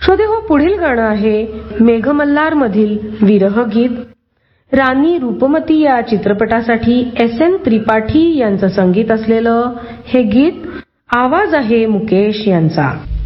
स्वदेहो पुढील गाणं आहे मेघमल्हार मधील विरह गीत. राणी रूपमती या चित्रपटासाठी SN त्रिपाठी यांचं संगीत असलेलं हे गीत. आवाज आहे मुकेश यांचा.